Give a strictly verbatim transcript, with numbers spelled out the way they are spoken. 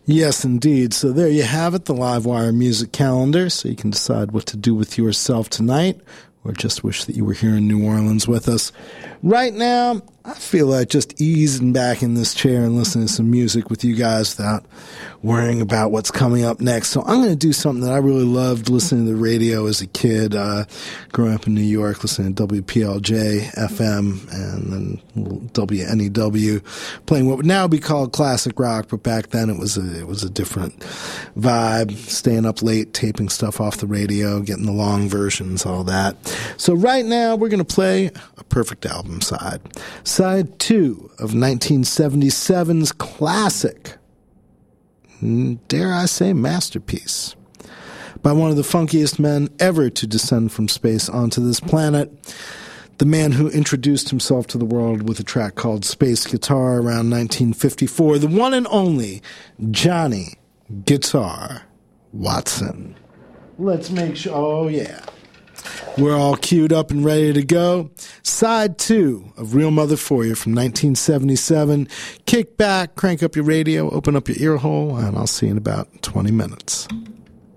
Yes, indeed. So there you have it, the Livewire music calendar, so you can decide what to do with yourself tonight, or just wish that you were here in New Orleans with us. Right now, I feel like just easing back in this chair and listening to some music with you guys without worrying about what's coming up next. So I'm going to do something that I really loved listening to the radio as a kid, uh, growing up in New York, listening to W P L J F M and then W N E W, playing what would now be called classic rock, but back then it was a, it was a different vibe, staying up late, taping stuff off the radio, getting the long versions, all that. So right now we're going to play a perfect album side. Side two of nineteen seventy-seven's classic, dare I say masterpiece, by one of the funkiest men ever to descend from space onto this planet, the man who introduced himself to the world with a track called Space Guitar around nineteen fifty-four, the one and only Johnny Guitar Watson. Let's make sure, oh yeah. We're all queued up and ready to go. Side two of Real Mother For You from nineteen seventy-seven. Kick back, crank up your radio, open up your ear hole, and I'll see you in about twenty minutes.